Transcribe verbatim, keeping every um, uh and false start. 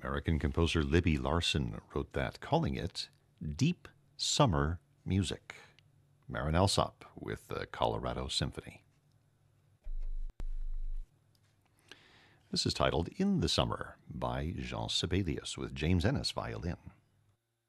American composer Libby Larsen wrote that, calling it deep summer music. Marin Alsop with the Colorado Symphony. This is titled In the Summer by Jean Sibelius with James Ennis violin.